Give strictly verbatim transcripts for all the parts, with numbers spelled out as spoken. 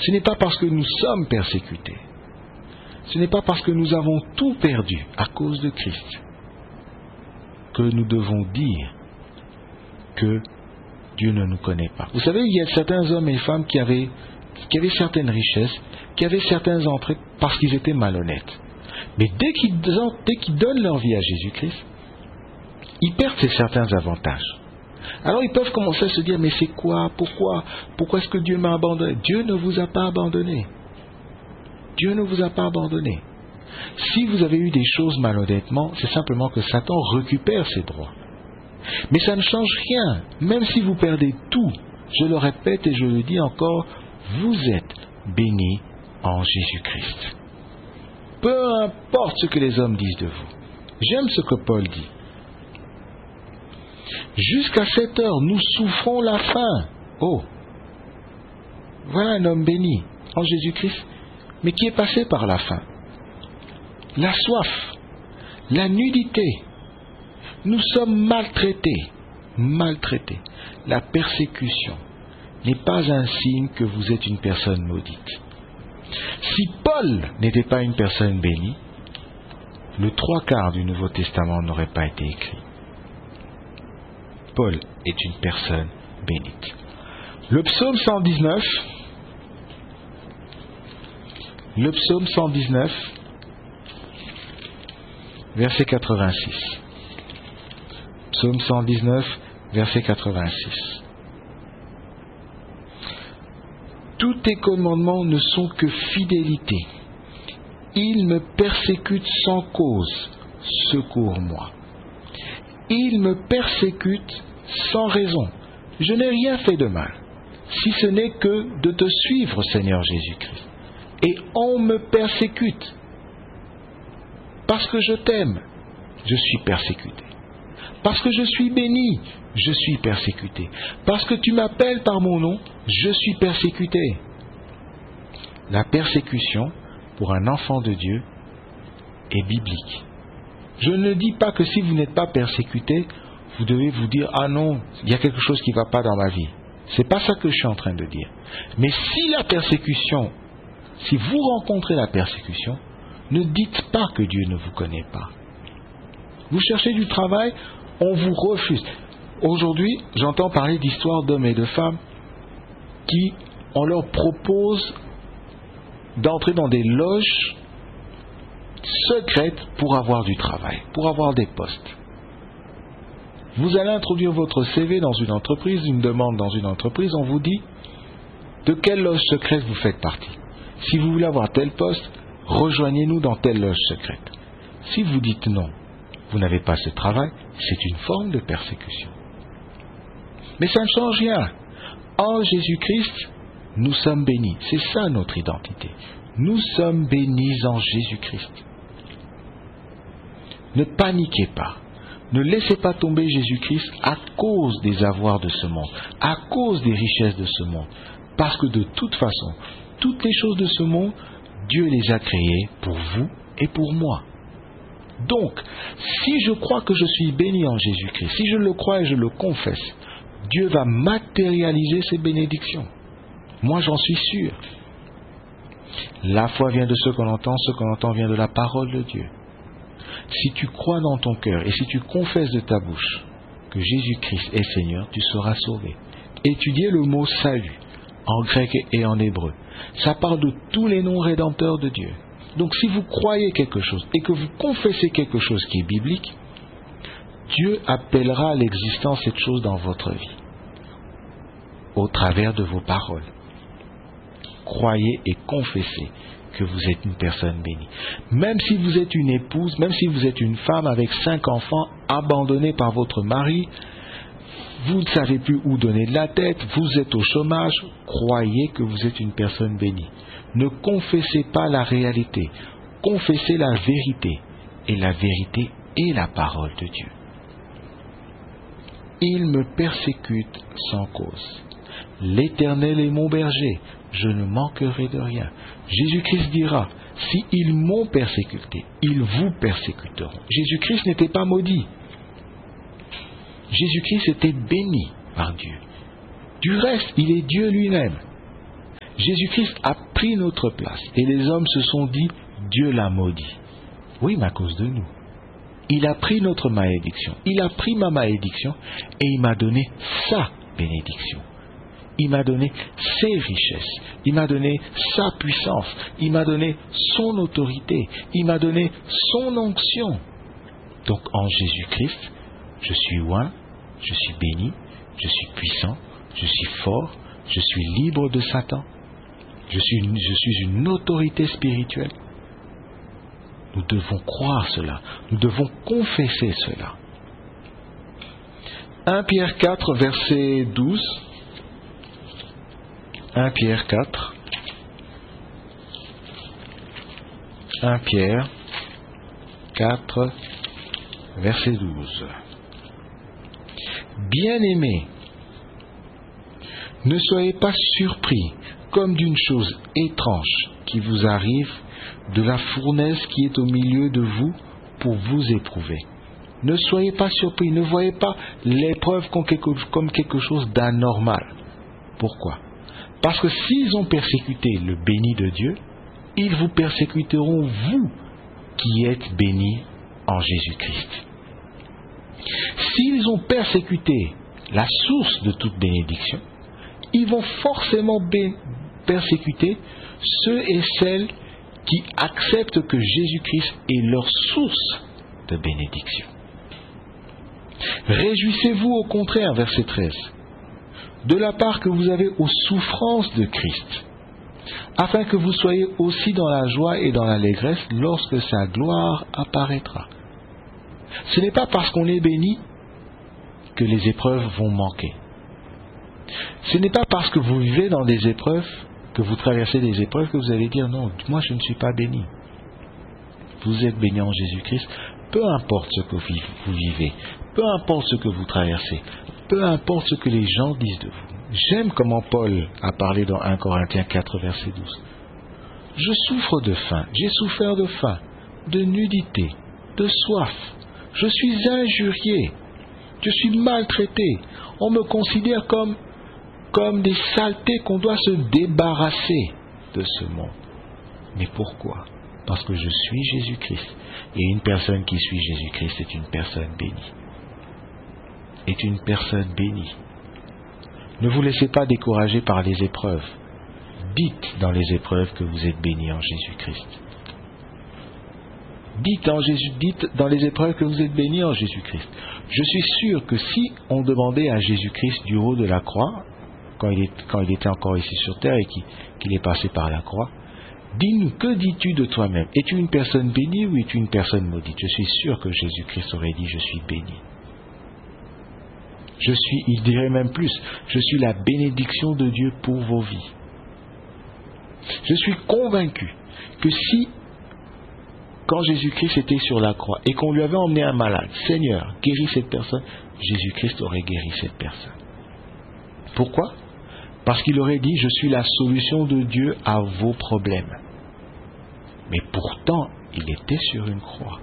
Ce n'est pas parce que nous sommes persécutés. Ce n'est pas parce que nous avons tout perdu à cause de Christ que nous devons dire que Dieu ne nous connaît pas. Vous savez, il y a certains hommes et femmes qui avaient, qui avaient certaines richesses, qui avaient certains entrées parce qu'ils étaient malhonnêtes. Mais dès qu'ils, dès qu'ils donnent leur vie à Jésus-Christ, ils perdent ces certains avantages. Alors ils peuvent commencer à se dire, mais c'est quoi? Pourquoi? Pourquoi est-ce que Dieu m'a abandonné? Dieu ne vous a pas abandonné. Dieu ne vous a pas abandonné. Si vous avez eu des choses malhonnêtement, c'est simplement que Satan récupère ses droits. Mais ça ne change rien. Même si vous perdez tout, je le répète et je le dis encore, vous êtes bénis en Jésus-Christ. Peu importe ce que les hommes disent de vous. J'aime ce que Paul dit. Jusqu'à cette heure, nous souffrons la faim. Oh, voilà un homme béni en Jésus-Christ, mais qui est passé par la faim, la soif, la nudité. Nous sommes maltraités, maltraités. La persécution n'est pas un signe que vous êtes une personne maudite. Si Paul n'était pas une personne bénie, le trois quarts du Nouveau Testament n'aurait pas été écrit. Paul est une personne bénite. Le psaume cent dix-neuf, le psaume cent dix-neuf, verset quatre-vingt-six. Psaume cent dix-neuf, verset quatre-vingt-six. Tous tes commandements ne sont que fidélité. Ils me persécutent sans cause. Secours-moi. Ils me persécutent sans raison. Je n'ai rien fait de mal, si ce n'est que de te suivre, Seigneur Jésus-Christ. Et on me persécute. Parce que je t'aime, je suis persécuté. Parce que je suis béni, je suis persécuté. Parce que tu m'appelles par mon nom, je suis persécuté. La persécution, pour un enfant de Dieu, est biblique. Je ne dis pas que si vous n'êtes pas persécuté, vous devez vous dire « Ah non, il y a quelque chose qui ne va pas dans ma vie ». Ce n'est pas ça que je suis en train de dire. Mais si la persécution, si vous rencontrez la persécution, ne dites pas que Dieu ne vous connaît pas. Vous cherchez du travail, on vous refuse. Aujourd'hui, j'entends parler d'histoires d'hommes et de femmes qui, on leur propose d'entrer dans des loges secrètes pour avoir du travail, pour avoir des postes. Vous allez introduire votre C V dans une entreprise, une demande dans une entreprise, on vous dit de quelle loge secrète vous faites partie. Si vous voulez avoir tel poste, rejoignez-nous dans telle loge secrète. Si vous dites non, vous n'avez pas ce travail, c'est une forme de persécution. Mais ça ne change rien. En Jésus-Christ, nous sommes bénis. C'est ça notre identité. Nous sommes bénis en Jésus-Christ. Ne paniquez pas. Ne laissez pas tomber Jésus-Christ à cause des avoirs de ce monde, à cause des richesses de ce monde. Parce que de toute façon, toutes les choses de ce monde, Dieu les a créées pour vous et pour moi. Donc, si je crois que je suis béni en Jésus-Christ, si je le crois et je le confesse, Dieu va matérialiser ses bénédictions. Moi, j'en suis sûr. La foi vient de ce qu'on entend, ce qu'on entend vient de la parole de Dieu. Si tu crois dans ton cœur et si tu confesses de ta bouche que Jésus-Christ est Seigneur, tu seras sauvé. Étudiez le mot salut en grec et en hébreu. Ça parle de tous les noms rédempteurs de Dieu. Donc si vous croyez quelque chose et que vous confessez quelque chose qui est biblique, Dieu appellera à l'existence cette chose dans votre vie au travers de vos paroles. Croyez et confessez que vous êtes une personne bénie. Même si vous êtes une épouse, même si vous êtes une femme avec cinq enfants abandonnés par votre mari, vous ne savez plus où donner de la tête, vous êtes au chômage, croyez que vous êtes une personne bénie. Ne confessez pas la réalité, confessez la vérité. Et la vérité est la parole de Dieu. Ils me persécutent sans cause. L'Éternel est mon berger, je ne manquerai de rien. Jésus-Christ dira, si ils m'ont persécuté, ils vous persécuteront. Jésus-Christ n'était pas maudit. Jésus-Christ était béni par Dieu. Du reste, il est Dieu lui-même. Jésus-Christ a pris notre place. Et les hommes se sont dit, Dieu l'a maudit. Oui, mais à cause de nous. Il a pris notre malédiction. Il a pris ma malédiction et il m'a donné sa bénédiction. Il m'a donné ses richesses. Il m'a donné sa puissance. Il m'a donné son autorité. Il m'a donné son onction. Donc en Jésus-Christ, je suis oint, je suis béni, je suis puissant, je suis fort, je suis libre de Satan. Je suis une, je suis une autorité spirituelle. Nous devons croire cela. Nous devons confesser cela. un Pierre quatre, verset douze. un Pierre quatre. un Pierre quatre, verset douze. Bien-aimés, ne soyez pas surpris comme d'une chose étrange qui vous arrive de la fournaise qui est au milieu de vous pour vous éprouver. Ne soyez pas surpris, ne voyez pas l'épreuve comme quelque, comme quelque chose d'anormal. Pourquoi? Parce que s'ils ont persécuté le béni de Dieu, ils vous persécuteront vous qui êtes bénis en Jésus-Christ. S'ils ont persécuté la source de toute bénédiction, ils vont forcément bé- persécuter ceux et celles qui acceptent que Jésus-Christ est leur source de bénédiction. Réjouissez-vous au contraire, verset treize, de la part que vous avez aux souffrances de Christ, afin que vous soyez aussi dans la joie et dans l'allégresse lorsque sa gloire apparaîtra. Ce n'est pas parce qu'on est béni que les épreuves vont manquer. Ce n'est pas parce que vous vivez dans des épreuves, que vous traversez des épreuves, que vous allez dire non, moi je ne suis pas béni. Vous êtes béni en Jésus-Christ, peu importe ce que vous vivez, peu importe ce que vous traversez, peu importe ce que les gens disent de vous. J'aime comment Paul a parlé dans un Corinthiens quatre, verset douze. Je souffre de faim, j'ai souffert de faim, de nudité, de soif. Je suis injurié, je suis maltraité. On me considère comme, comme des saletés qu'on doit se débarrasser de ce monde. Mais pourquoi? Parce que je suis Jésus-Christ. Et une personne qui suit Jésus-Christ est une personne bénie. Est une personne bénie. Ne vous laissez pas décourager par les épreuves. Dites dans les épreuves que vous êtes bénis en Jésus-Christ. Dites, en Jésus, dites dans les épreuves que vous êtes bénis en Jésus-Christ. Je suis sûr que si on demandait à Jésus-Christ du haut de la croix, quand il, est, quand il était encore ici sur terre et qu'il, qu'il est passé par la croix, dis-nous, que dis-tu de toi-même? Es-tu une personne bénie ou es-tu une personne maudite? Je suis sûr que Jésus-Christ aurait dit, je suis béni. Je suis, il dirait même plus, je suis la bénédiction de Dieu pour vos vies. Je suis convaincu que si, quand Jésus-Christ était sur la croix et qu'on lui avait emmené un malade, Seigneur, guéris cette personne, Jésus-Christ aurait guéri cette personne. Pourquoi? Parce qu'il aurait dit, je suis la solution de Dieu à vos problèmes. Mais pourtant, il était sur une croix.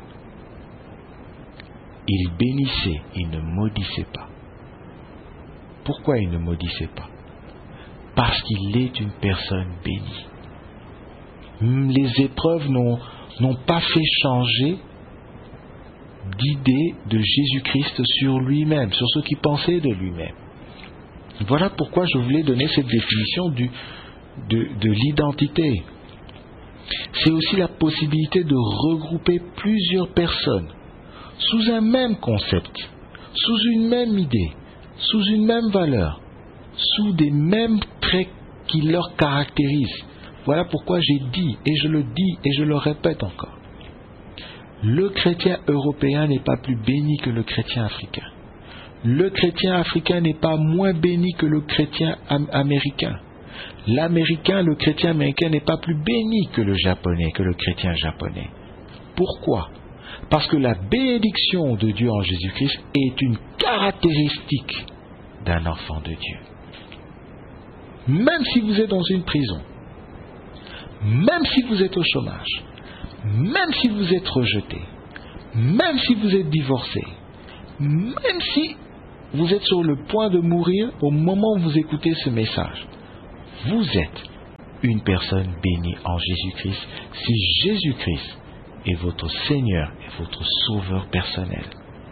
Il bénissait, il ne maudissait pas. Pourquoi il ne maudissait pas? Parce qu'il est une personne bénie. Les épreuves n'ont, n'ont pas fait changer d'idée de Jésus-Christ sur lui-même, sur ce qu'il pensait de lui-même. Voilà pourquoi je voulais donner cette définition du, de, de l'identité. C'est aussi la possibilité de regrouper plusieurs personnes sous un même concept, sous une même idée, sous une même valeur, sous des mêmes traits qui leur caractérisent. Voilà pourquoi j'ai dit, et je le dis, et je le répète encore. Le chrétien européen n'est pas plus béni que le chrétien africain. Le chrétien africain n'est pas moins béni que le chrétien am- américain. L'américain, le chrétien américain n'est pas plus béni que le japonais, que le chrétien japonais. Pourquoi? Parce que la bénédiction de Dieu en Jésus-Christ est une caractéristique d'un enfant de Dieu. Même si vous êtes dans une prison, même si vous êtes au chômage, même si vous êtes rejeté, même si vous êtes divorcé, même si vous êtes sur le point de mourir au moment où vous écoutez ce message, vous êtes une personne bénie en Jésus-Christ si Jésus-Christ est votre Seigneur et votre Sauveur personnel.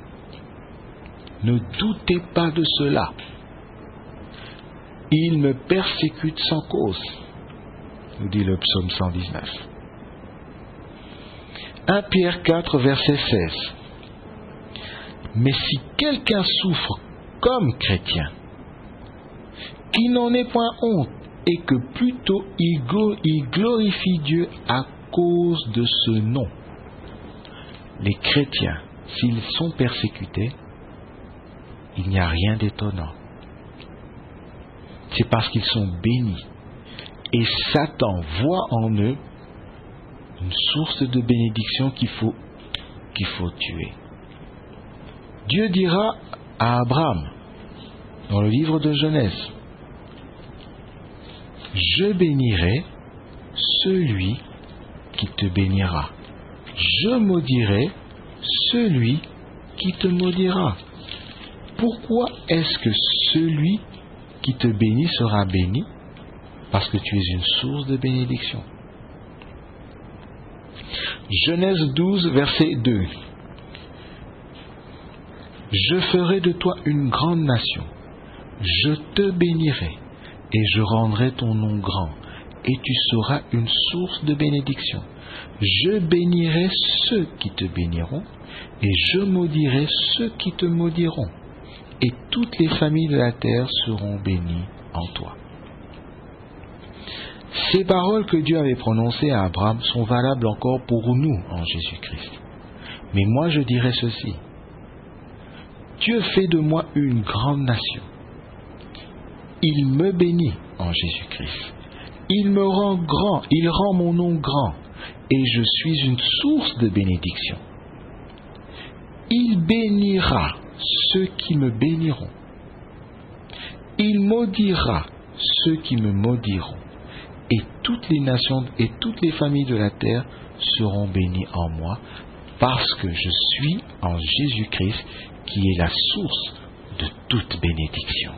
Ne doutez pas de cela. Il me persécute sans cause, nous dit le psaume cent dix-neuf. premier Pierre quatre, verset seize. Mais si quelqu'un souffre comme chrétien, qu'il n'en ait point honte, et que plutôt il glorifie Dieu à cause de ce nom. Les chrétiens, s'ils sont persécutés, il n'y a rien d'étonnant. C'est parce qu'ils sont bénis. Et Satan voit en eux une source de bénédiction qu'il faut, qu'il faut tuer. Dieu dira à Abraham, dans le livre de Genèse, « Je bénirai celui qui te bénira. Je maudirai celui qui te maudira. » Pourquoi est-ce que celui qui te bénit sera béni? Parce que tu es une source de bénédiction. Genèse douze, verset deux. « Je ferai de toi une grande nation. Je te bénirai et je rendrai ton nom grand, et tu seras une source de bénédiction. Je bénirai ceux qui te béniront, et je maudirai ceux qui te maudiront, et toutes les familles de la terre seront bénies en toi. » Ces paroles que Dieu avait prononcées à Abraham sont valables encore pour nous en Jésus-Christ. Mais moi je dirais ceci: Dieu fait de moi une grande nation. Il me bénit en Jésus-Christ. Il me rend grand, il rend mon nom grand, et je suis une source de bénédiction. Il bénira ceux qui me béniront. Il maudira ceux qui me maudiront. Et toutes les nations et toutes les familles de la terre seront bénies en moi, parce que je suis en Jésus-Christ, qui est la source de toute bénédiction.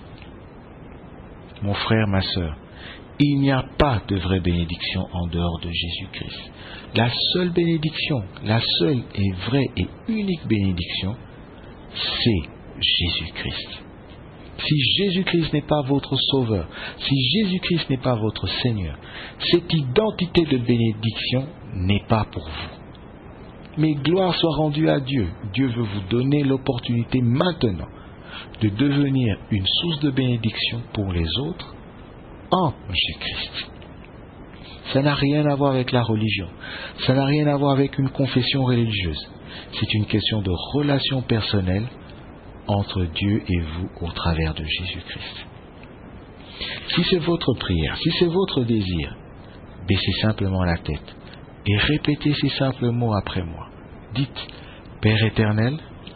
Mon frère, ma sœur, il n'y a pas de vraie bénédiction en dehors de Jésus-Christ. La seule bénédiction, la seule et vraie et unique bénédiction, c'est Jésus-Christ. Si Jésus-Christ n'est pas votre Sauveur, si Jésus-Christ n'est pas votre Seigneur, cette identité de bénédiction n'est pas pour vous. Mais gloire soit rendue à Dieu. Dieu veut vous donner l'opportunité maintenant de devenir une source de bénédiction pour les autres en Jésus-Christ. Ça n'a rien à voir avec la religion. Ça n'a rien à voir avec une confession religieuse. C'est une question de relation personnelle entre Dieu et vous au travers de Jésus-Christ. Si c'est votre prière, si c'est votre désir, baissez simplement la tête et répétez ces simples mots après moi. Dites: Père éternel,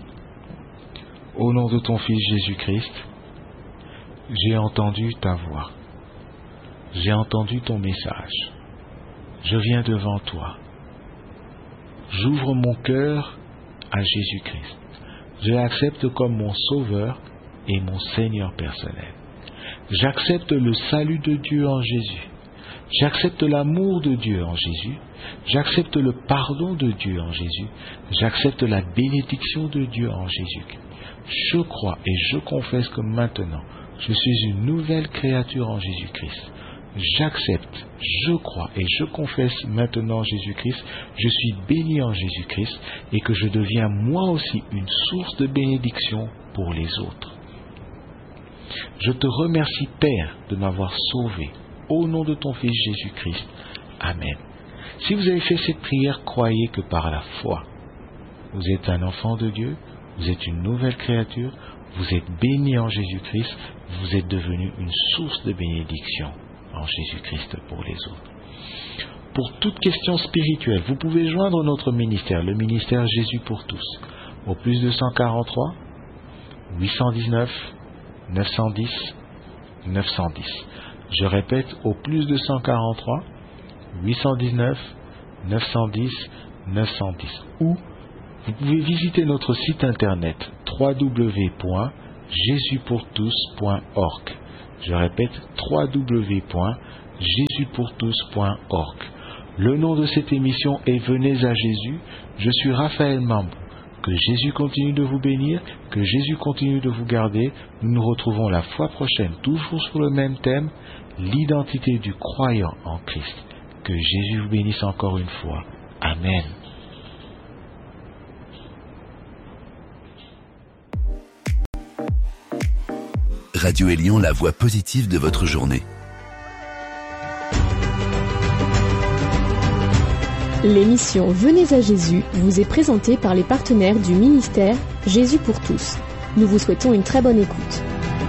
au nom de ton Fils Jésus-Christ, j'ai entendu ta voix. J'ai entendu ton message. Je viens devant toi. J'ouvre mon cœur à Jésus-Christ. Je l'accepte comme mon Sauveur et mon Seigneur personnel. J'accepte le salut de Dieu en Jésus. J'accepte l'amour de Dieu en Jésus. J'accepte le pardon de Dieu en Jésus. J'accepte la bénédiction de Dieu en Jésus. Je crois et je confesse que maintenant, je suis une nouvelle créature en Jésus-Christ. J'accepte, je crois et je confesse maintenant Jésus-Christ, je suis béni en Jésus-Christ et que je deviens moi aussi une source de bénédiction pour les autres. Je te remercie, Père, de m'avoir sauvé. Au nom de ton Fils Jésus-Christ. Amen. Si vous avez fait cette prière, croyez que par la foi, vous êtes un enfant de Dieu, vous êtes une nouvelle créature, vous êtes béni en Jésus-Christ, vous êtes devenu une source de bénédiction en Jésus-Christ pour les autres. Pour toute question spirituelle, vous pouvez joindre notre ministère, le ministère Jésus pour tous, au plus deux cent quarante-trois, huit cent dix-neuf, neuf cent dix, neuf cent dix. Je répète, au plus deux cent quarante-trois, huit cent dix-neuf, neuf cent dix, neuf cent dix. Ou vous pouvez visiter notre site internet w w w point jésus pour tous point org. Je répète, w w w point jésus pour tous point org. Le nom de cette émission est Venez à Jésus. Je suis Raphaël Mambou. Que Jésus continue de vous bénir, que Jésus continue de vous garder. Nous nous retrouvons la fois prochaine, toujours sur le même thème, l'identité du croyant en Christ. Que Jésus vous bénisse encore une fois. Amen. Radio Élion, la voix positive de votre journée. L'émission Venez à Jésus vous est présentée par les partenaires du ministère Jésus pour tous. Nous vous souhaitons une très bonne écoute.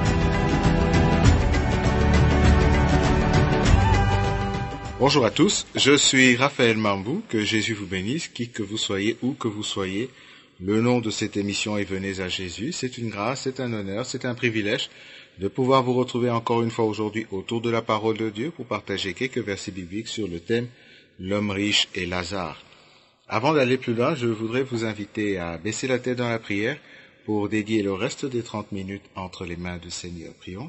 Bonjour à tous, je suis Raphaël Mambou, que Jésus vous bénisse, qui que vous soyez, où que vous soyez. Le nom de cette émission est Venez à Jésus. C'est une grâce, c'est un honneur, c'est un privilège de pouvoir vous retrouver encore une fois aujourd'hui autour de la parole de Dieu pour partager quelques versets bibliques sur le thème L'homme riche et Lazare. Avant d'aller plus loin, je voudrais vous inviter à baisser la tête dans la prière pour dédier le reste des trente minutes entre les mains du Seigneur. Prions.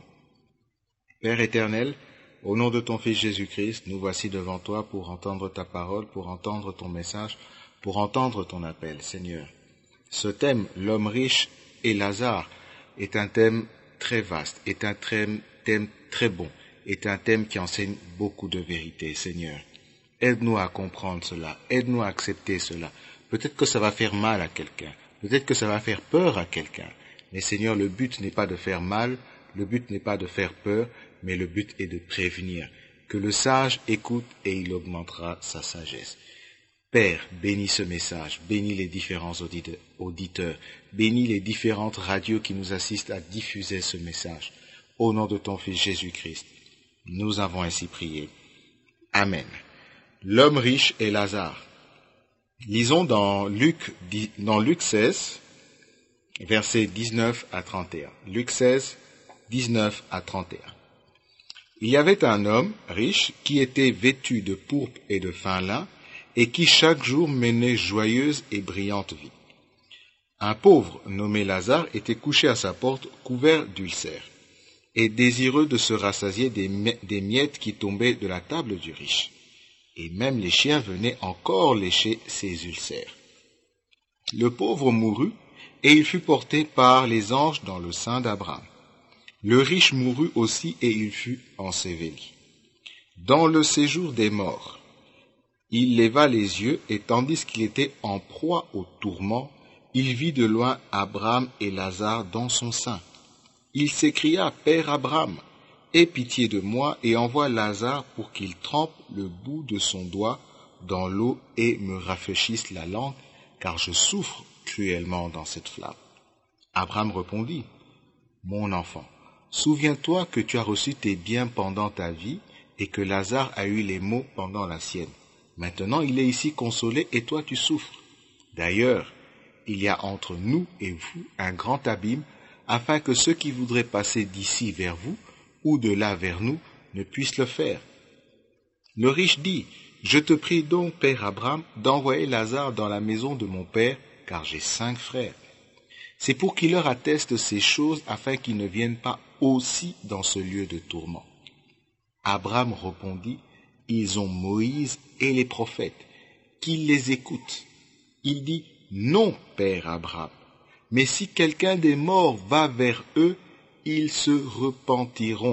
Père éternel, au nom de ton Fils Jésus-Christ, nous voici devant toi pour entendre ta parole, pour entendre ton message, pour entendre ton appel, Seigneur. Ce thème, l'homme riche et Lazare, est un thème très vaste, est un thème, thème très bon, est un thème qui enseigne beaucoup de vérités, Seigneur. Aide-nous à comprendre cela, aide-nous à accepter cela. Peut-être que ça va faire mal à quelqu'un, peut-être que ça va faire peur à quelqu'un. Mais Seigneur, le but n'est pas de faire mal, le but n'est pas de faire peur, mais le but est de prévenir. Que le sage écoute et il augmentera sa sagesse. Père, bénis ce message, bénis les différents auditeurs, bénis les différentes radios qui nous assistent à diffuser ce message. Au nom de ton Fils Jésus-Christ, nous avons ainsi prié. Amen. L'homme riche et Lazare. Lisons dans Luc, dans Luc seize, versets dix-neuf à trente et un. Luc seize, dix-neuf à trente et un. Il y avait un homme riche qui était vêtu de pourpre et de fin lin et qui chaque jour menait joyeuse et brillante vie. Un pauvre nommé Lazare était couché à sa porte couvert d'ulcères et désireux de se rassasier des miettes qui tombaient de la table du riche. Et même les chiens venaient encore lécher ses ulcères. Le pauvre mourut, et il fut porté par les anges dans le sein d'Abraham. Le riche mourut aussi, et il fut enseveli. Dans le séjour des morts, il leva les yeux, et tandis qu'il était en proie au tourment, il vit de loin Abraham et Lazare dans son sein. Il s'écria, « Père Abraham, aie pitié de moi et envoie Lazare pour qu'il trempe le bout de son doigt dans l'eau et me rafraîchisse la langue, car je souffre cruellement dans cette flamme. » Abraham répondit, « Mon enfant, souviens-toi que tu as reçu tes biens pendant ta vie et que Lazare a eu les maux pendant la sienne. Maintenant il est ici consolé et toi tu souffres. D'ailleurs, il y a entre nous et vous un grand abîme, afin que ceux qui voudraient passer d'ici vers vous ou de là vers nous, ne puisse le faire. » Le riche dit, « Je te prie donc, Père Abraham, d'envoyer Lazare dans la maison de mon père, car j'ai cinq frères. C'est pour qu'il leur atteste ces choses, afin qu'ils ne viennent pas aussi dans ce lieu de tourment. » Abraham répondit, « Ils ont Moïse et les prophètes, qu'ils les écoutent. » Il dit, « Non, Père Abraham, mais si quelqu'un des morts va vers eux, ils se repentiront. »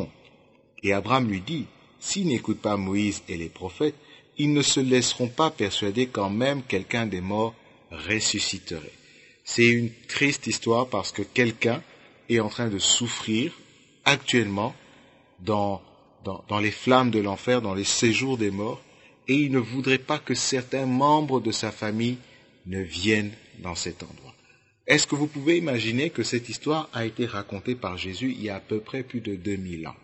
Et Abraham lui dit, « S'ils n'écoutent pas Moïse et les prophètes, ils ne se laisseront pas persuader quand même quelqu'un des morts ressusciterait. » C'est une triste histoire parce que quelqu'un est en train de souffrir actuellement dans, dans, dans les flammes de l'enfer, dans les séjours des morts, et il ne voudrait pas que certains membres de sa famille ne viennent dans cet endroit. Est-ce que vous pouvez imaginer que cette histoire a été racontée par Jésus il y a à peu près plus de deux mille ans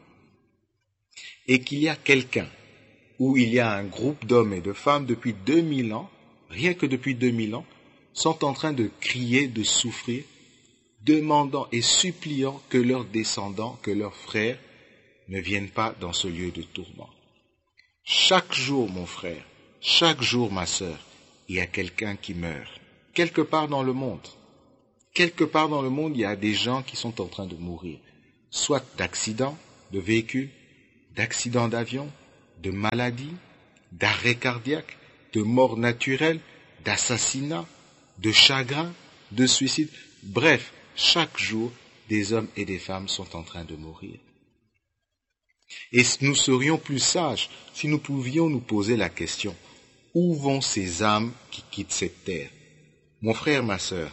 et qu'il y a quelqu'un ou il y a un groupe d'hommes et de femmes depuis deux mille ans, rien que depuis deux mille ans, sont en train de crier, de souffrir, demandant et suppliant que leurs descendants, que leurs frères ne viennent pas dans ce lieu de tourment. Chaque jour, mon frère, chaque jour, ma sœur, il y a quelqu'un qui meurt, quelque part dans le monde. Quelque part dans le monde, il y a des gens qui sont en train de mourir, soit d'accidents de véhicules, d'accidents d'avion, de maladie, d'arrêt cardiaque, de mort naturelle, d'assassinat, de chagrin, de suicide. Bref, chaque jour, des hommes et des femmes sont en train de mourir. Et nous serions plus sages si nous pouvions nous poser la question, où vont ces âmes qui quittent cette terre? Mon frère, ma sœur,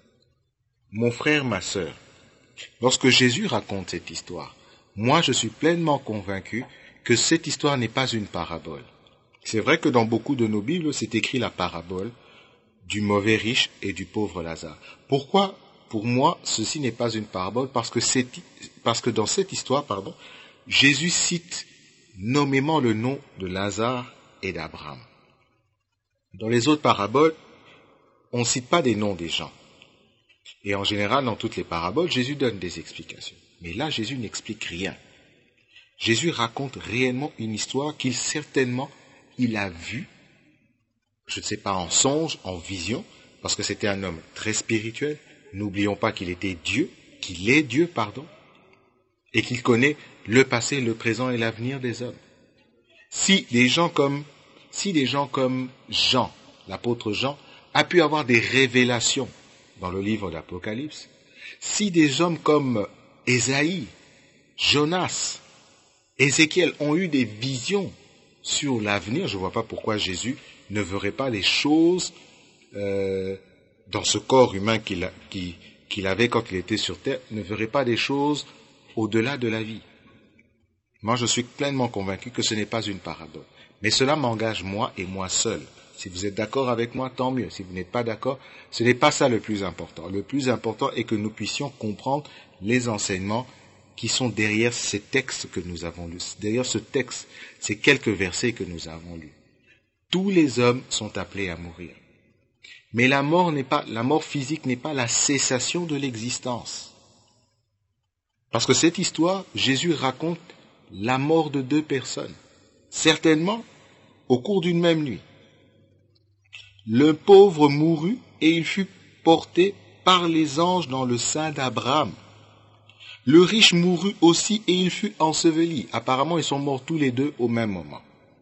mon frère, ma sœur, lorsque Jésus raconte cette histoire, moi je suis pleinement convaincu que cette histoire n'est pas une parabole. C'est vrai que dans beaucoup de nos Bibles, c'est écrit la parabole du mauvais riche et du pauvre Lazare. Pourquoi, pour moi, ceci n'est pas une parabole? Parce que, c'est, parce que dans cette histoire, pardon, Jésus cite nommément le nom de Lazare et d'Abraham. Dans les autres paraboles, on ne cite pas des noms des gens. Et en général, dans toutes les paraboles, Jésus donne des explications. Mais là, Jésus n'explique rien. Jésus raconte réellement une histoire qu'il certainement, il a vue, je ne sais pas, en songe, en vision, parce que c'était un homme très spirituel. N'oublions pas qu'il était Dieu, qu'il est Dieu, pardon, et qu'il connaît le passé, le présent et l'avenir des hommes. Si des gens comme, si des gens comme Jean, l'apôtre Jean, a pu avoir des révélations dans le livre d'Apocalypse, si des hommes comme Ésaïe, Jonas, Ézéchiel ont eu des visions sur l'avenir, je ne vois pas pourquoi Jésus ne verrait pas les choses euh, dans ce corps humain qu'il, a, qui, qu'il avait quand il était sur terre, ne verrait pas des choses au-delà de la vie. Moi, je suis pleinement convaincu que ce n'est pas une parabole. Mais cela m'engage moi et moi seul. Si vous êtes d'accord avec moi, tant mieux. Si vous n'êtes pas d'accord, ce n'est pas ça le plus important. Le plus important est que nous puissions comprendre les enseignements qui sont derrière ces textes que nous avons lus. Derrière ce texte, ces quelques versets que nous avons lus. Tous les hommes sont appelés à mourir. Mais la mort n'est pas, la mort physique n'est pas la cessation de l'existence. Parce que cette histoire, Jésus raconte la mort de deux personnes. Certainement, au cours d'une même nuit. Le pauvre mourut et il fut porté par les anges dans le sein d'Abraham. Le riche mourut aussi et il fut enseveli. Apparemment, ils sont morts tous les deux au même moment.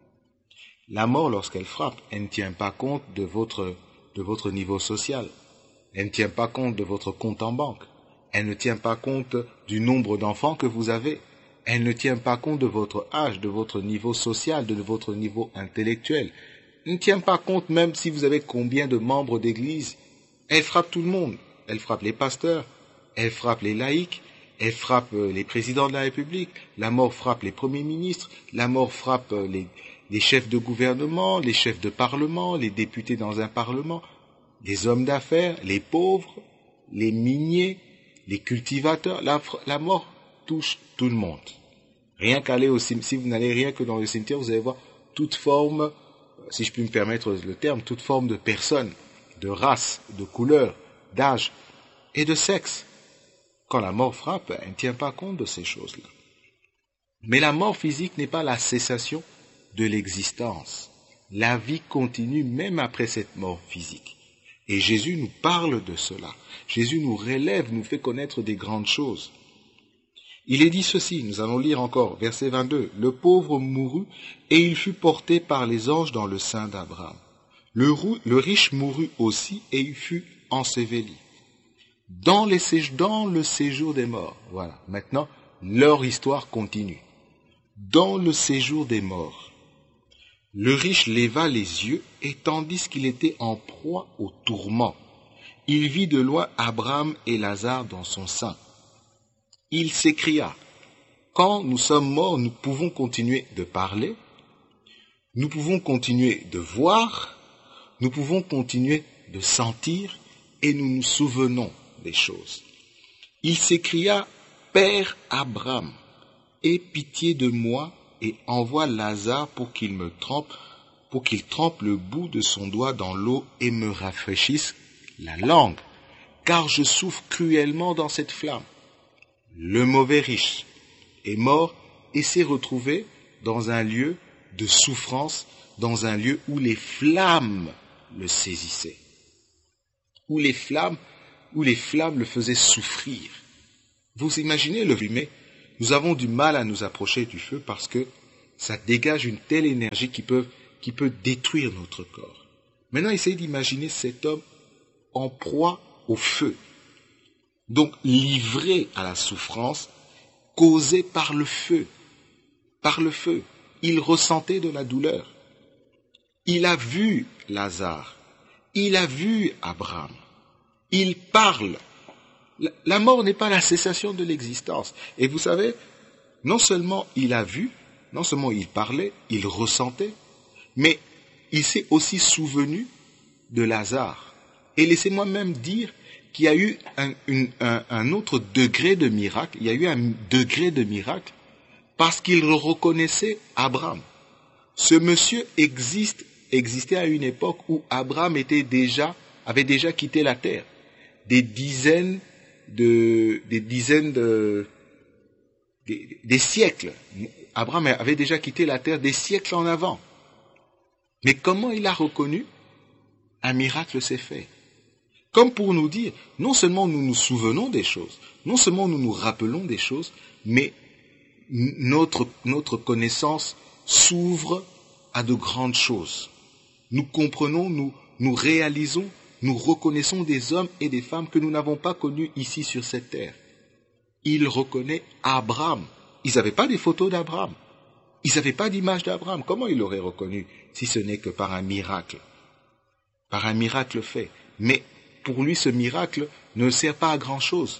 La mort, lorsqu'elle frappe, elle ne tient pas compte de votre, de votre niveau social. Elle ne tient pas compte de votre compte en banque. Elle ne tient pas compte du nombre d'enfants que vous avez. Elle ne tient pas compte de votre âge, de votre niveau social, de votre niveau intellectuel. Elle ne tient pas compte même si vous avez combien de membres d'église. Elle frappe tout le monde. Elle frappe les pasteurs, elle frappe les laïcs, elle frappe les présidents de la République, la mort frappe les premiers ministres, la mort frappe les, les chefs de gouvernement, les chefs de parlement, les députés dans un parlement, les hommes d'affaires, les pauvres, les miniers, les cultivateurs. La, la mort touche tout le monde. Rien qu'aller au cimetière, si vous n'allez rien que dans le cimetière, vous allez voir toute forme, si je puis me permettre le terme, toute forme de personne, de race, de couleur, d'âge et de sexe. Quand la mort frappe, elle ne tient pas compte de ces choses-là. Mais la mort physique n'est pas la cessation de l'existence. La vie continue même après cette mort physique. Et Jésus nous parle de cela. Jésus nous relève, nous fait connaître des grandes choses. Il est dit ceci, nous allons lire encore, verset vingt-deux. Le pauvre mourut et il fut porté par les anges dans le sein d'Abraham. Le, le riche mourut aussi et il fut enseveli. Dans, les, dans le séjour des morts. Voilà, maintenant, leur histoire continue. Dans le séjour des morts, le riche leva les yeux et tandis qu'il était en proie au tourment, il vit de loin Abraham et Lazare dans son sein. Il s'écria, quand nous sommes morts, nous pouvons continuer de parler, nous pouvons continuer de voir, nous pouvons continuer de sentir et nous nous souvenons des choses. Il s'écria, Père Abraham, aie pitié de moi et envoie Lazare pour qu'il me trempe, pour qu'il trempe le bout de son doigt dans l'eau et me rafraîchisse la langue, car je souffre cruellement dans cette flamme. Le mauvais riche est mort et s'est retrouvé dans un lieu de souffrance, dans un lieu où les flammes le saisissaient, où les flammes, où les flammes le faisaient souffrir. Vous imaginez le fumée? Nous avons du mal à nous approcher du feu parce que Ça dégage une telle énergie qui peut, qui peut détruire notre corps. Maintenant, essayez d'imaginer cet homme en proie au feu. Donc, livré à la souffrance causée par le feu. Par le feu. Il ressentait de la douleur. Il a vu Lazare. Il a vu Abraham. Il parle. La mort n'est pas la cessation de l'existence. Et vous savez, non seulement il a vu, non seulement il parlait, il ressentait, mais il s'est aussi souvenu de Lazare. Et laissez-moi même dire qu'il y a eu un, une, un, un autre degré de miracle, il y a eu un degré de miracle, parce qu'il reconnaissait Abraham. Ce monsieur existe, existait à une époque où Abraham était déjà, avait déjà quitté la terre. Des dizaines de, des dizaines de, des, des siècles. Abraham avait déjà quitté la terre des siècles en avant. Mais comment il a reconnu? Un miracle s'est fait. Comme pour nous dire, non seulement nous nous souvenons des choses, non seulement nous nous rappelons des choses, mais notre, notre connaissance s'ouvre à de grandes choses. Nous comprenons, nous, nous réalisons, nous reconnaissons des hommes et des femmes que nous n'avons pas connus ici sur cette terre. Il reconnaît Abraham. Ils n'avaient pas des photos d'Abraham. Ils n'avaient pas d'image d'Abraham. Comment il l'aurait reconnu si ce n'est que par un miracle? Par un miracle fait. Mais pour lui, ce miracle ne sert pas à grand-chose.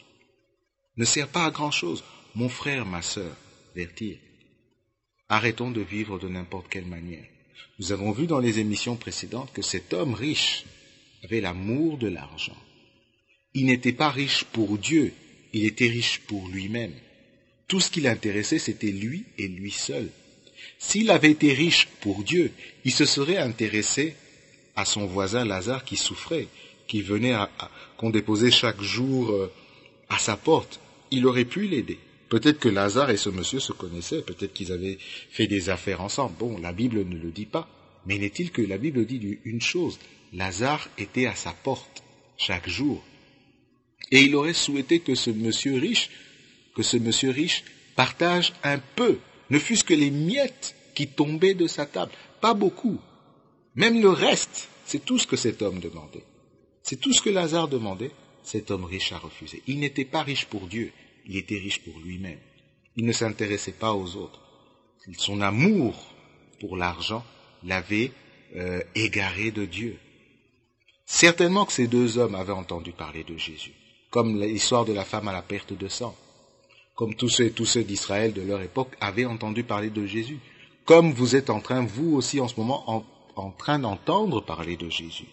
Ne sert pas à grand-chose. Mon frère, ma sœur, Berthier, arrêtons de vivre de n'importe quelle manière. Nous avons vu dans les émissions précédentes que cet homme riche avait l'amour de l'argent. Il n'était pas riche pour Dieu, il était riche pour lui-même. Tout ce qui l'intéressait, c'était lui et lui seul. S'il avait été riche pour Dieu, il se serait intéressé à son voisin Lazare qui souffrait, qui venait à, à, qu'on déposait chaque jour euh, à sa porte. Il aurait pu l'aider. Peut-être que Lazare et ce monsieur se connaissaient, peut-être qu'ils avaient fait des affaires ensemble. Bon, la Bible ne le dit pas, mais n'est-il que la Bible dit une chose, Lazare était à sa porte chaque jour. Et il aurait souhaité que ce monsieur riche, que ce monsieur riche partage un peu, ne fût-ce que les miettes qui tombaient de sa table. Pas beaucoup. Même le reste, c'est tout ce que cet homme demandait. C'est tout ce que Lazare demandait, cet homme riche a refusé. Il n'était pas riche pour Dieu, il était riche pour lui-même. Il ne s'intéressait pas aux autres. Son amour pour l'argent l'avait euh, égaré de Dieu. Certainement que ces deux hommes avaient entendu parler de Jésus, comme l'histoire de la femme à la perte de sang, comme tous ceux, tous ceux d'Israël de leur époque avaient entendu parler de Jésus, comme vous êtes en train, vous aussi en ce moment, en, en train d'entendre parler de Jésus.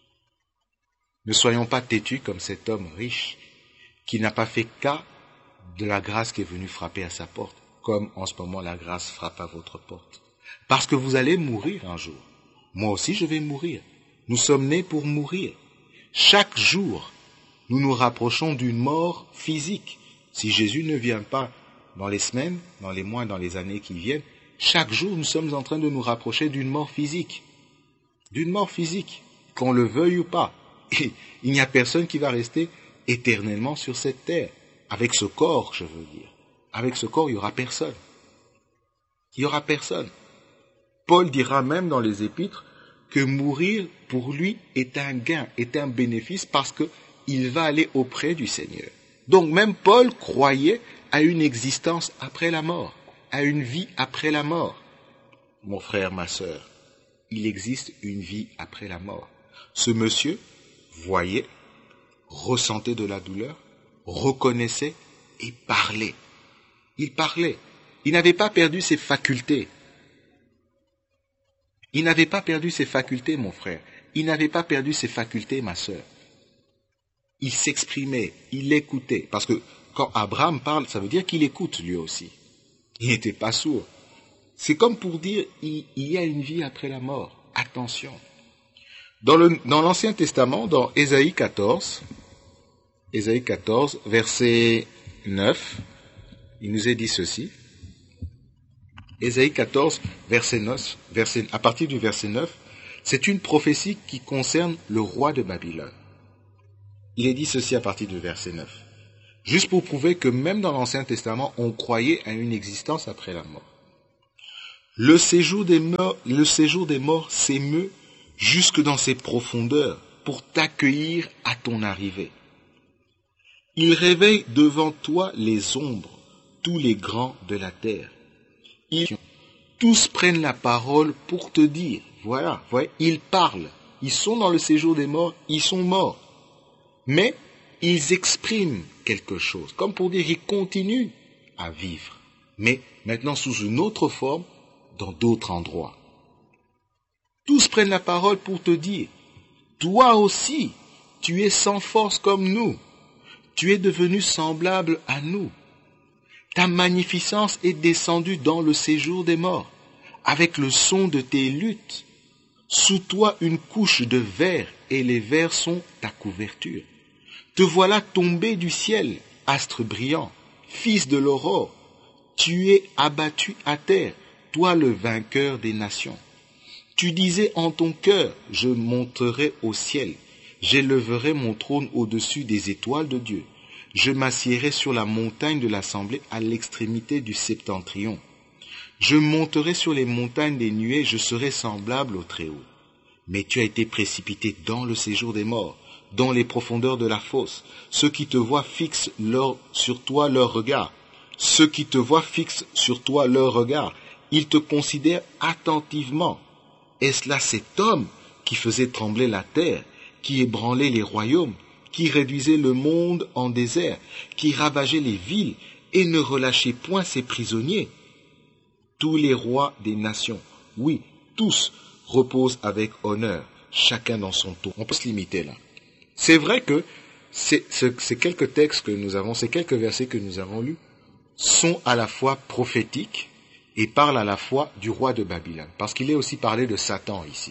Ne soyons pas têtus comme cet homme riche qui n'a pas fait cas de la grâce qui est venue frapper à sa porte, comme en ce moment la grâce frappe à votre porte. Parce que vous allez mourir un jour. Moi aussi je vais mourir. Nous sommes nés pour mourir. Chaque jour, nous nous rapprochons d'une mort physique. Si Jésus ne vient pas dans les semaines, dans les mois, dans les années qui viennent, chaque jour nous sommes en train de nous rapprocher d'une mort physique. D'une mort physique, qu'on le veuille ou pas. Et il n'y a personne qui va rester éternellement sur cette terre. Avec ce corps, je veux dire. Avec ce corps, il n'y aura personne. Il n'y aura personne. Paul dira même dans les Épîtres que mourir pour lui est un gain, est un bénéfice parce qu'il va aller auprès du Seigneur. Donc même Paul croyait à une existence après la mort, à une vie après la mort. Mon frère, ma sœur, il existe une vie après la mort. Ce monsieur voyait, ressentait de la douleur, reconnaissait et parlait. Il parlait. Il n'avait pas perdu ses facultés. Il n'avait pas perdu ses facultés, mon frère. Il n'avait pas perdu ses facultés, ma sœur. Il s'exprimait, il écoutait. Parce que quand Abraham parle, ça veut dire qu'il écoute lui aussi. Il n'était pas sourd. C'est comme pour dire, il, il y a une vie après la mort. Attention. Dans, le, dans l'Ancien Testament, dans Ésaïe quatorze, Ésaïe quatorze, verset neuf, il nous est dit ceci. Ésaïe quatorze, verset neuf, verset, à partir du verset neuf, c'est une prophétie qui concerne le roi de Babylone. Il est dit ceci à partir du verset neuf. Juste pour prouver que même dans l'Ancien Testament, on croyait à une existence après la mort. Le séjour des morts, le séjour des morts s'émeut jusque dans ses profondeurs pour t'accueillir à ton arrivée. Il réveille devant toi les ombres, tous les grands de la terre. Ils, tous prennent la parole pour te dire, voilà, voilà, ils parlent, ils sont dans le séjour des morts, ils sont morts. Mais ils expriment quelque chose, comme pour dire qu'ils continuent à vivre, mais maintenant sous une autre forme, dans d'autres endroits. Tous prennent la parole pour te dire, toi aussi, tu es sans force comme nous, tu es devenu semblable à nous. Ta magnificence est descendue dans le séjour des morts, avec le son de tes luttes. Sous toi une couche de verre, et les vers sont ta couverture. Te voilà tombé du ciel, astre brillant, fils de l'aurore. Tu es abattu à terre, toi le vainqueur des nations. Tu disais en ton cœur, je monterai au ciel, j'élèverai mon trône au-dessus des étoiles de Dieu. Je m'assiérai sur la montagne de l'assemblée à l'extrémité du septentrion. Je monterai sur les montagnes des nuées, je serai semblable au Très-Haut. Mais tu as été précipité dans le séjour des morts, dans les profondeurs de la fosse. Ceux qui te voient fixent leur, sur toi leur regard. Ceux qui te voient fixent sur toi leur regard. Ils te considèrent attentivement. Est-ce là cet homme qui faisait trembler la terre, qui ébranlait les royaumes, qui réduisait le monde en désert, qui ravageait les villes et ne relâchait point ses prisonniers? Tous les rois des nations, oui, tous reposent avec honneur, chacun dans son tour. On peut se limiter là. C'est vrai que ces, ces quelques textes que nous avons, ces quelques versets que nous avons lus, sont à la fois prophétiques et parlent à la fois du roi de Babylone, parce qu'il est aussi parlé de Satan ici.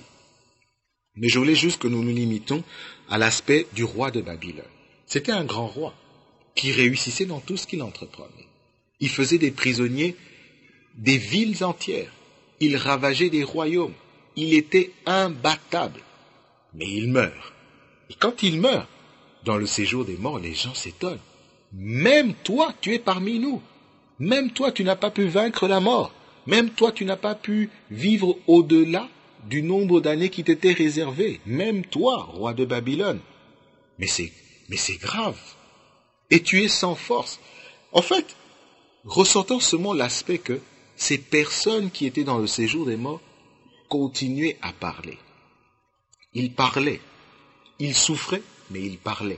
Mais je voulais juste que nous nous limitons à l'aspect du roi de Babylone. C'était un grand roi qui réussissait dans tout ce qu'il entreprenait. Il faisait des prisonniers des villes entières. Il ravageait des royaumes. Il était imbattable. Mais il meurt. Et quand il meurt, dans le séjour des morts, les gens s'étonnent. Même toi, tu es parmi nous. Même toi, tu n'as pas pu vaincre la mort. Même toi, tu n'as pas pu vivre au-delà du nombre d'années qui t'était réservé. Même toi, roi de Babylone. Mais c'est, mais c'est grave. Et tu es sans force. En fait, ressortons seulement l'aspect que ces personnes qui étaient dans le séjour des morts continuaient à parler. Ils parlaient. Ils souffraient, mais ils parlaient.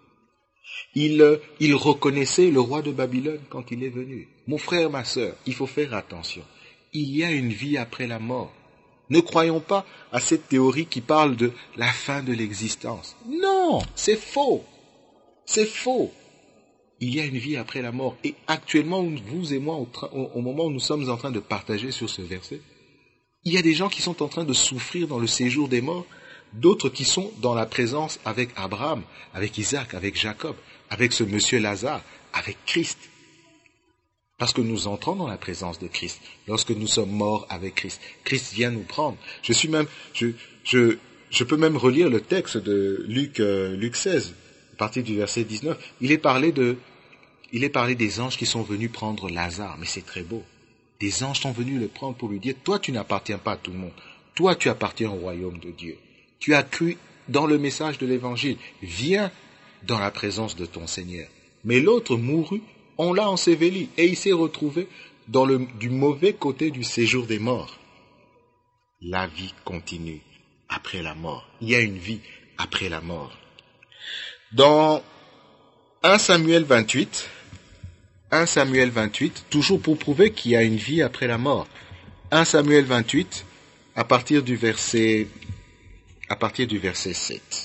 Ils, ils reconnaissaient le roi de Babylone quand il est venu. Mon frère, ma sœur, il faut faire attention. Il y a une vie après la mort. Ne croyons pas à cette théorie qui parle de la fin de l'existence. Non, c'est faux. C'est faux. Il y a une vie après la mort. Et actuellement, vous et moi, au, tra- au, au moment où nous sommes en train de partager sur ce verset, il y a des gens qui sont en train de souffrir dans le séjour des morts, d'autres qui sont dans la présence avec Abraham, avec Isaac, avec Jacob, avec ce monsieur Lazare, avec Christ. Parce que nous entrons dans la présence de Christ, lorsque nous sommes morts avec Christ. Christ vient nous prendre. Je suis même, je, je, je peux même relire le texte de Luc, euh, Luc seize, à partir du verset dix-neuf. Il est parlé de, il est parlé des anges qui sont venus prendre Lazare, mais c'est très beau. Des anges sont venus le prendre pour lui dire, toi tu n'appartiens pas à tout le monde. Toi tu appartiens au royaume de Dieu. Tu as cru dans le message de l'évangile. Viens dans la présence de ton Seigneur. Mais l'autre mourut, on l'a enseveli et il s'est retrouvé dans le, du mauvais côté du séjour des morts. La vie continue après la mort. Il y a une vie après la mort. Dans un Samuel vingt-huit, un Samuel vingt-huit, toujours pour prouver qu'il y a une vie après la mort. un Samuel vingt-huit, à partir du verset, à partir du verset sept.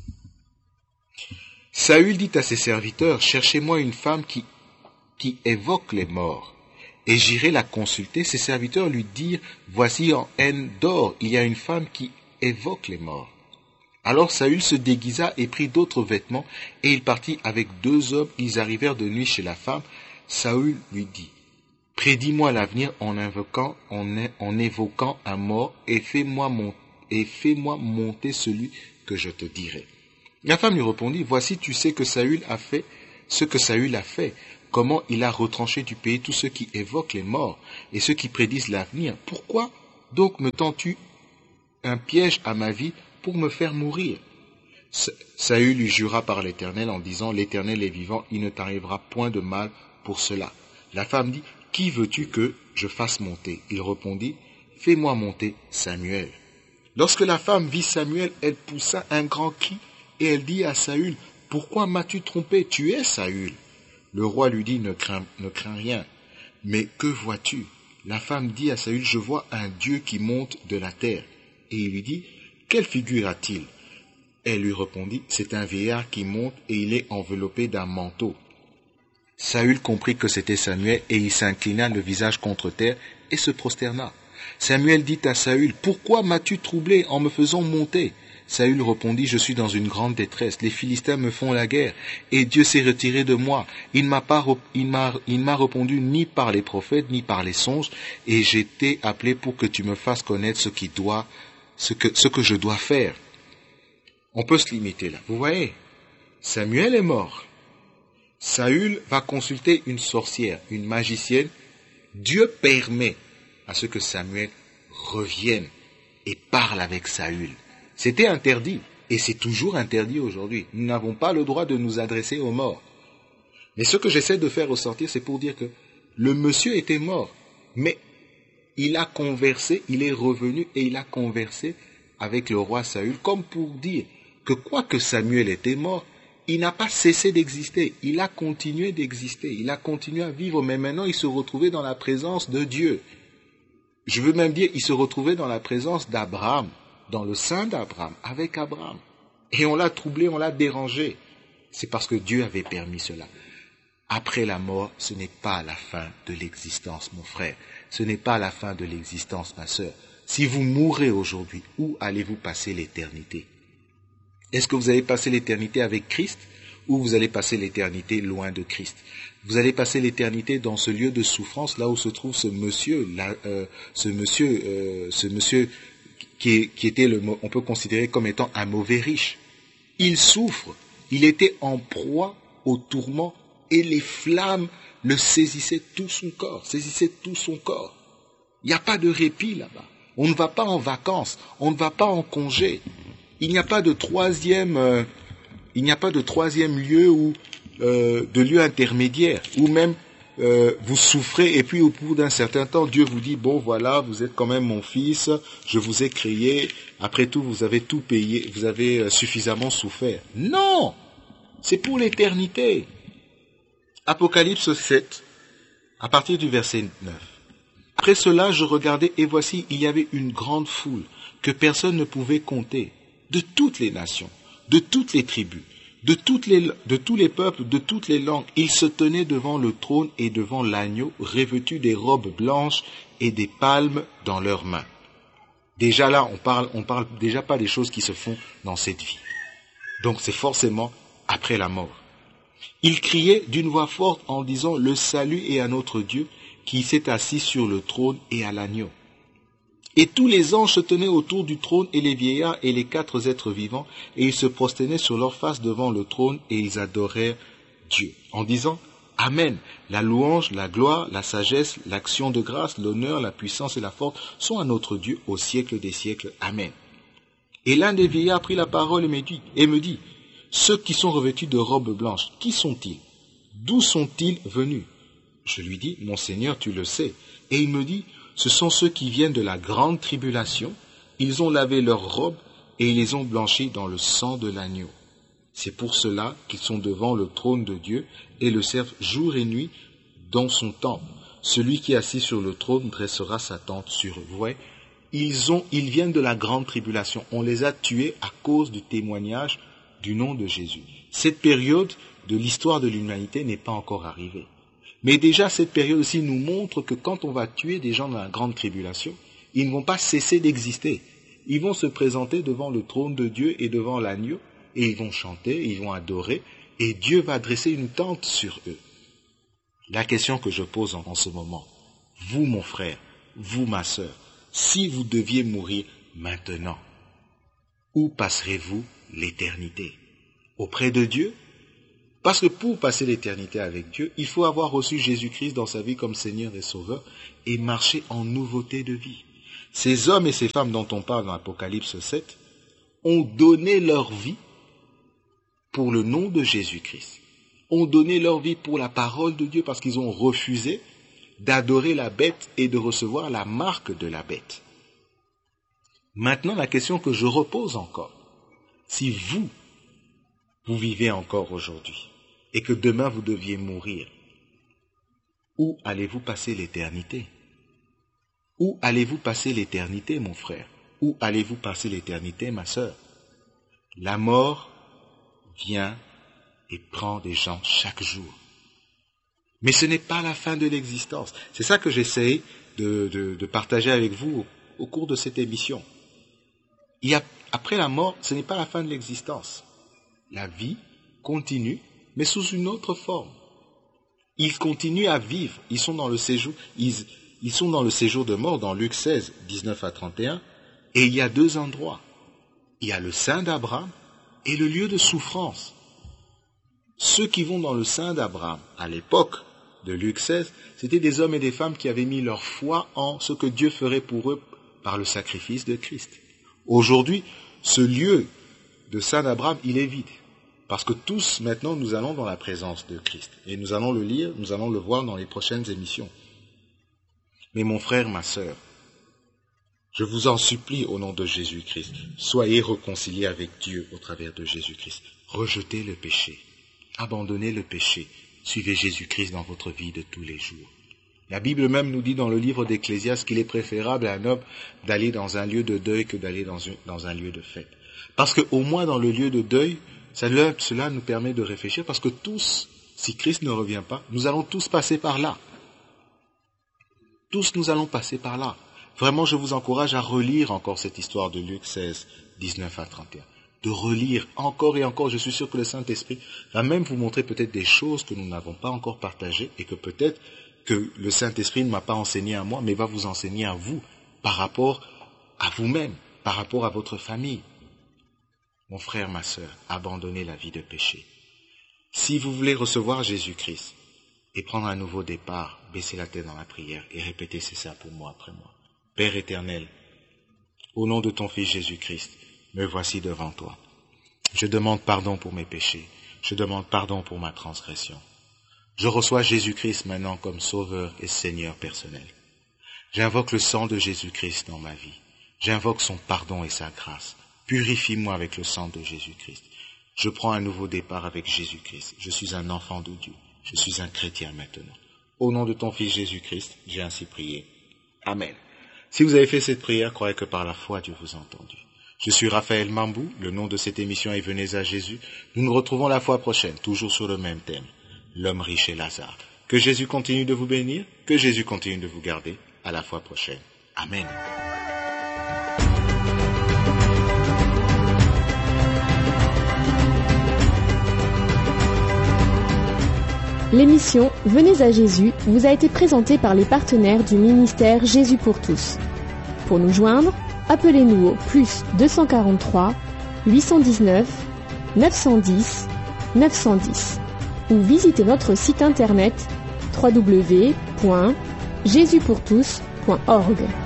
Saül dit à ses serviteurs, cherchez-moi une femme qui, qui évoque les morts, et j'irai la consulter. Ses serviteurs lui dirent, voici en haine d'or, il y a une femme qui évoque les morts. Alors Saül se déguisa et prit d'autres vêtements, et il partit avec deux hommes. Ils arrivèrent de nuit chez la femme. Saül lui dit, prédis-moi l'avenir en invoquant, en, en évoquant un mort, et fais-moi mon, et fais-moi monter celui que je te dirai. La femme lui répondit, voici, tu sais que Saül a fait ce que Saül a fait. comment il a retranché du pays tous ceux qui évoquent les morts et ceux qui prédisent l'avenir. Pourquoi donc me tends-tu un piège à ma vie pour me faire mourir? Saül lui jura par l'Éternel en disant, l'Éternel est vivant, il ne t'arrivera point de mal pour cela. La femme dit, qui veux-tu que je fasse monter? Il répondit, fais-moi monter Samuel. Lorsque la femme vit Samuel, elle poussa un grand cri et elle dit à Saül, pourquoi m'as-tu trompé? Tu es Saül. Le roi lui dit, ne crains, ne crains rien. Mais que vois-tu? La femme dit à Saül, je vois un Dieu qui monte de la terre. Et il lui dit, quelle figure a-t-il? Elle lui répondit, c'est un vieillard qui monte et il est enveloppé d'un manteau. Saül comprit que c'était Samuel et il s'inclina le visage contre terre et se prosterna. Samuel dit à Saül, pourquoi m'as-tu troublé en me faisant monter? Saül répondit, je suis dans une grande détresse, les Philistins me font la guerre, et Dieu s'est retiré de moi. Il m'a pas, il m'a, il m'a répondu ni par les prophètes, ni par les songes, et j'ai été appelé pour que tu me fasses connaître ce qui doit, ce que, ce que je dois faire. On peut se limiter là. Vous voyez, Samuel est mort. Saül va consulter une sorcière, une magicienne. Dieu permet à ce que Samuel revienne et parle avec Saül. C'était interdit, et c'est toujours interdit aujourd'hui. Nous n'avons pas le droit de nous adresser aux morts. Mais ce que j'essaie de faire ressortir, c'est pour dire que le monsieur était mort, mais il a conversé, il est revenu et il a conversé avec le roi Saül, comme pour dire que quoique Samuel était mort, il n'a pas cessé d'exister, il a continué d'exister, il a continué à vivre, mais maintenant il se retrouvait dans la présence de Dieu. Je veux même dire, il se retrouvait dans la présence d'Abraham, dans le sein d'Abraham, avec Abraham. Et on l'a troublé, on l'a dérangé. C'est parce que Dieu avait permis cela. Après la mort, ce n'est pas la fin de l'existence, mon frère. Ce n'est pas la fin de l'existence, ma sœur. Si vous mourrez aujourd'hui, où allez-vous passer l'éternité? Est-ce que vous allez passer l'éternité avec Christ ou vous allez passer l'éternité loin de Christ? Vous allez passer l'éternité dans ce lieu de souffrance, là où se trouve ce monsieur, là, euh, ce monsieur, euh, ce monsieur qui, est, qui était, le, on peut considérer comme étant un mauvais riche. Il souffre, il était en proie au tourment et les flammes le saisissaient tout son corps, saisissaient tout son corps. Il n'y a pas de répit là-bas. On ne va pas en vacances, on ne va pas en congé. Il n'y a pas de troisième, euh, il n'y a pas de troisième lieu ou euh, de lieu intermédiaire où même euh, vous souffrez et puis au bout d'un certain temps Dieu vous dit bon voilà vous êtes quand même mon fils, je vous ai créé, après tout vous avez tout payé, vous avez euh, suffisamment souffert. Non, c'est pour l'éternité. Apocalypse sept, à partir du verset neuf. Après cela je regardais et voici il y avait une grande foule que personne ne pouvait compter, de toutes les nations, de toutes les tribus, de, toutes les, de tous les peuples, de toutes les langues. Ils se tenaient devant le trône et devant l'agneau, revêtus des robes blanches et des palmes dans leurs mains. Déjà là, on parle, on parle déjà pas des choses qui se font dans cette vie. Donc c'est forcément après la mort. Ils criaient d'une voix forte en disant, le salut est à notre Dieu qui s'est assis sur le trône et à l'agneau. Et tous les anges se tenaient autour du trône et les vieillards et les quatre êtres vivants, et ils se prosternaient sur leur face devant le trône et ils adorèrent Dieu, en disant Amen. La louange, la gloire, la sagesse, l'action de grâce, l'honneur, la puissance et la force sont à notre Dieu au siècle des siècles. Amen. Et l'un des vieillards prit la parole et me dit, et me dit ceux qui sont revêtus de robes blanches, qui sont-ils? D'où sont-ils venus? Je lui dis, mon Seigneur, tu le sais. Et il me dit, ce sont ceux qui viennent de la grande tribulation, ils ont lavé leurs robes et ils les ont blanchies dans le sang de l'agneau. C'est pour cela qu'ils sont devant le trône de Dieu et le servent jour et nuit dans son temple. Celui qui est assis sur le trône dressera sa tente sur eux. Vous voyez, ils, ont, ils viennent de la grande tribulation. On les a tués à cause du témoignage du nom de Jésus. Cette période de l'histoire de l'humanité n'est pas encore arrivée. Mais déjà, cette période aussi nous montre que quand on va tuer des gens dans la grande tribulation, ils ne vont pas cesser d'exister. Ils vont se présenter devant le trône de Dieu et devant l'agneau, et ils vont chanter, ils vont adorer, et Dieu va dresser une tente sur eux. La question que je pose en, en ce moment, vous mon frère, vous ma sœur, si vous deviez mourir maintenant, où passerez-vous l'éternité? Auprès de Dieu Parce que pour passer l'éternité avec Dieu, il faut avoir reçu Jésus-Christ dans sa vie comme Seigneur et Sauveur et marcher en nouveauté de vie. Ces hommes et ces femmes dont on parle dans Apocalypse sept ont donné leur vie pour le nom de Jésus-Christ. Ont donné leur vie pour la parole de Dieu parce qu'ils ont refusé d'adorer la bête et de recevoir la marque de la bête. Maintenant, la question que je repose encore, si vous, vous vivez encore aujourd'hui et que demain vous deviez mourir, où allez-vous passer l'éternité? Où allez-vous passer l'éternité, mon frère? Où allez-vous passer l'éternité, ma sœur? La mort vient et prend des gens chaque jour. Mais ce n'est pas la fin de l'existence. C'est ça que j'essaie de, de, de partager avec vous au, au cours de cette émission. Il y a, après la mort, ce n'est pas la fin de l'existence. La vie continue, mais sous une autre forme. Ils continuent à vivre. Ils sont dans le séjour, ils, ils sont dans le séjour de mort dans Luc seize, dix-neuf à trente et un. Et il y a deux endroits. Il y a le sein d'Abraham et le lieu de souffrance. Ceux qui vont dans le sein d'Abraham, à l'époque de Luc seize, c'était des hommes et des femmes qui avaient mis leur foi en ce que Dieu ferait pour eux par le sacrifice de Christ. Aujourd'hui, ce lieu de sein d'Abraham, il est vide. Parce que tous, maintenant, nous allons dans la présence de Christ. Et nous allons le lire, nous allons le voir dans les prochaines émissions. Mais mon frère, ma sœur, je vous en supplie au nom de Jésus-Christ, soyez réconciliés avec Dieu au travers de Jésus-Christ. Rejetez le péché, abandonnez le péché, suivez Jésus-Christ dans votre vie de tous les jours. La Bible même nous dit dans le livre d'Ecclésiaste qu'il est préférable à un homme d'aller dans un lieu de deuil que d'aller dans, une, dans un lieu de fête. Parce qu'au moins dans le lieu de deuil, cela, cela nous permet de réfléchir, parce que tous, si Christ ne revient pas, nous allons tous passer par là. Tous nous allons passer par là. Vraiment, je vous encourage à relire encore cette histoire de Luc seize, dix-neuf à trente et un. De relire encore et encore. Je suis sûr que le Saint-Esprit va même vous montrer peut-être des choses que nous n'avons pas encore partagées et que peut-être que le Saint-Esprit ne m'a pas enseigné à moi, mais va vous enseigner à vous par rapport à vous-même, par rapport à votre famille. Mon frère, ma sœur, abandonnez la vie de péché. Si vous voulez recevoir Jésus-Christ et prendre un nouveau départ, baissez la tête dans la prière et répétez c'est ça pour moi après moi. Père éternel, au nom de ton Fils Jésus-Christ, me voici devant toi. Je demande pardon pour mes péchés. Je demande pardon pour ma transgression. Je reçois Jésus-Christ maintenant comme Sauveur et Seigneur personnel. J'invoque le sang de Jésus-Christ dans ma vie. J'invoque son pardon et sa grâce. Purifie-moi avec le sang de Jésus-Christ. Je prends un nouveau départ avec Jésus-Christ. Je suis un enfant de Dieu. Je suis un chrétien maintenant. Au nom de ton Fils Jésus-Christ, j'ai ainsi prié. Amen. Si vous avez fait cette prière, croyez que par la foi, Dieu vous a entendu. Je suis Raphaël Mambou, le nom de cette émission est Venez à Jésus. Nous nous retrouvons la fois prochaine, toujours sur le même thème, l'homme riche et Lazare. Que Jésus continue de vous bénir, que Jésus continue de vous garder. À la fois prochaine. Amen. L'émission Venez à Jésus vous a été présentée par les partenaires du ministère Jésus pour tous. Pour nous joindre, appelez-nous au plus deux cent quarante-trois, huit cent dix-neuf, neuf cent dix, neuf cent dix ou visitez notre site internet w w w point jésus pour tous point org.